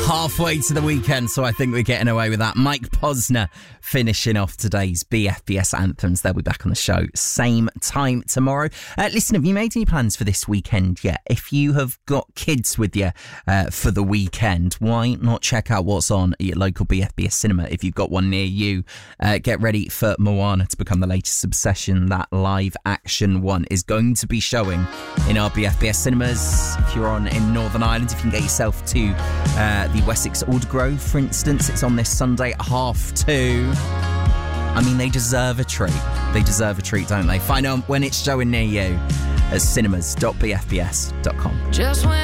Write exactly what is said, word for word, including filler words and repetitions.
halfway to the weekend, so I think we're getting away with that. Mike Posner finishing off today's B F B S Anthems. They'll be back on the show same time tomorrow. Uh, listen, have you made any plans for this weekend yet? If you have got kids with you uh, for the weekend, why not check out what's on at your local B F B S cinema if you've got one near you? Uh, get ready for Moana to become the latest obsession. That live action one is going to be showing in our B F B S cinemas. If you're on in Northern Ireland, if you can get yourself to uh, the Wessex Aldergrove, for instance, it's on this Sunday at half two. I mean, they deserve a treat. They deserve a treat, don't they? Find out when it's showing near you at cinemas dot b f b s dot com. Just when